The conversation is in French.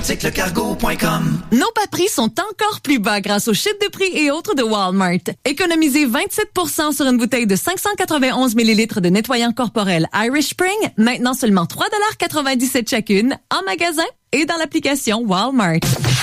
articlecargo.com. Nos bas prix sont encore plus bas grâce aux chutes de prix et autres de Walmart. Économisez 27% sur une bouteille de 591 ml de nettoyant corporel Irish Spring, maintenant seulement 3,97 $ chacune, en magasin et dans l'application Walmart.